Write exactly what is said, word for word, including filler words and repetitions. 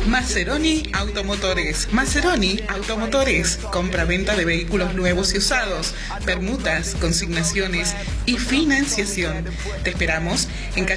Maceroni Automotores. Maceroni Automotores. Compra-venta de vehículos nuevos y usados, permutas, consignaciones y financiación. Te esperamos en calle